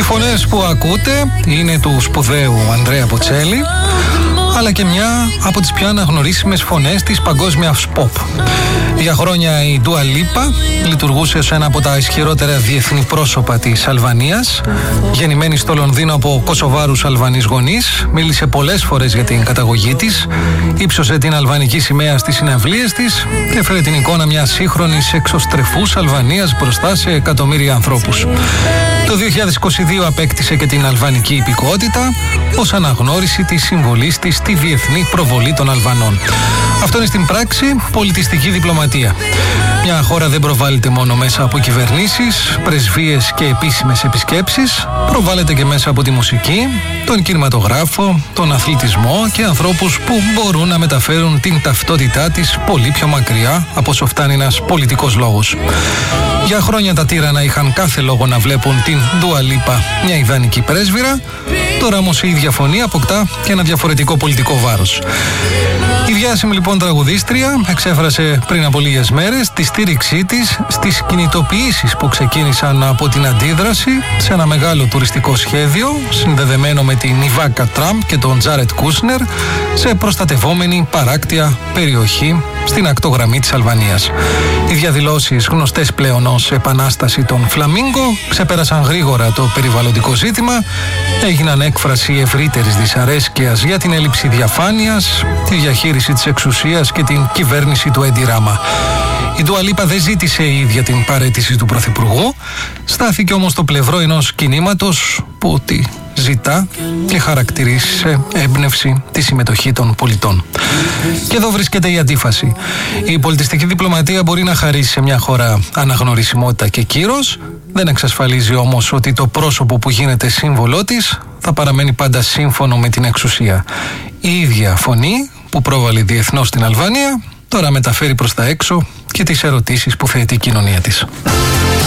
φωνές που ακούτε είναι του σπουδαίου Ανδρέα Μποτσέλη, αλλά και μια από τις πιο αναγνωρίσιμες φωνές της παγκόσμιας pop. Για χρόνια η Dua Lipa λειτουργούσε ως ένα από τα ισχυρότερα διεθνή πρόσωπα της Αλβανίας. Γεννημένη στο Λονδίνο από Κωσοβάρους Αλβανείς γονείς, μίλησε πολλές φορές για την καταγωγή της, ύψωσε την αλβανική σημαία στις συναυλίες της και έφερε την εικόνα μιας σύγχρονης εξωστρεφούς Αλβανίας μπροστά σε εκατομμύρια ανθρώπους. Το 2022 απέκτησε και την αλβανική υπηκότητα ως αναγνώριση της συμβολής της στη διεθνή προβολή των Αλβανών. Αυτό είναι στην πράξη πολιτιστική διπλωματία. Μια χώρα δεν προβάλλεται μόνο μέσα από κυβερνήσεις, πρεσβείες και επίσημες επισκέψεις, προβάλλεται και μέσα από τη μουσική, τον κινηματογράφο, τον αθλητισμό και ανθρώπους που μπορούν να μεταφέρουν την ταυτότητά της πολύ πιο μακριά από όσο φτάνει ένας πολιτικός λόγος. Για χρόνια τα τύρανα είχαν κάθε λόγο να βλέπουν την Dua Lipa μια ιδανική πρέσβυρα, τώρα όμως η ίδια φωνή αποκτά και ένα διαφορετικό πολιτικό βάρος. Η διάσημη λοιπόν τραγουδίστρια εξέφρασε πριν από λίγες μέρες τη στήριξή της στις κινητοποιήσεις που ξεκίνησαν από την αντίδραση σε ένα μεγάλο τουριστικό σχέδιο συνδεδεμένο με την Ιβάκα Τραμπ και τον Τζάρετ Κούσνερ σε προστατευόμενη παράκτια περιοχή στην ακτογραμμή της Αλβανίας. Οι διαδηλώσεις, γνωστές πλέον ως επανάσταση των Φλαμίγκο, ξεπέρασαν γρήγορα το περιβαλλοντικό ζήτημα, έγιναν έκφραση ευρύτερης δυσαρέσκειας για την έλλειψη διαφάνειας, τη διαχείριση της εξουσίας και την κυβέρνηση του Έντι Ράμα. Η Dua Lipa δεν ζήτησε η ίδια την παραίτηση του Πρωθυπουργού, στάθηκε όμως στο πλευρό ενός κινήματος που τη ζητά και χαρακτηρίζει έμπνευση τη συμμετοχή των πολιτών. Και εδώ βρίσκεται η αντίφαση. Η πολιτιστική διπλωματία μπορεί να χαρίσει σε μια χώρα αναγνωρισιμότητα και κύρος, δεν εξασφαλίζει όμως ότι το πρόσωπο που γίνεται σύμβολό της θα παραμένει πάντα σύμφωνο με την εξουσία. Η ίδια φωνή που πρόβαλε διεθνώς στην Αλβανία τώρα μεταφέρει προς τα έξω και τις ερωτήσεις που θέτει η κοινωνία της.